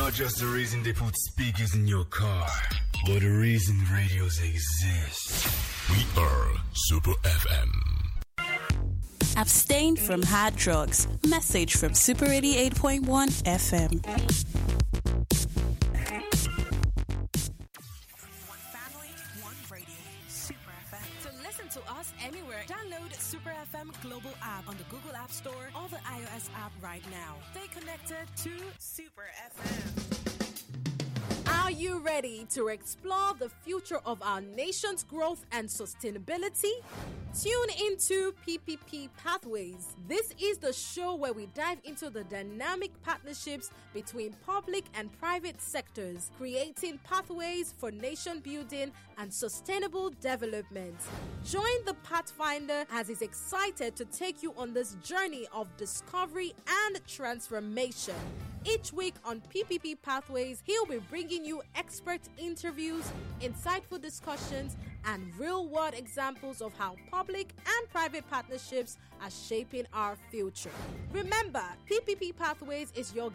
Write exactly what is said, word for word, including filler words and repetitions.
not just the reason they put speakers in your car, but the reason radios exist. We are Super F M. Abstain from hard drugs. Message from Super eighty-eight point one F M. To us anywhere. Download Super F M Global app on the Google App Store or the iOS app right now. Stay connected to Super F M. Are you ready to explore the future of our nation's growth and sustainability? Tune into P P P Pathways. This is the show where we dive into the dynamic partnerships between public and private sectors, creating pathways for nation building and sustainable development. Join the Pathfinder as he's excited to take you on this journey of discovery and transformation. Each week on P P P Pathways, he'll be bringing you expert interviews, insightful discussions, and real-world examples of how public and private partnerships are shaping our future. Remember, P P P Pathways is your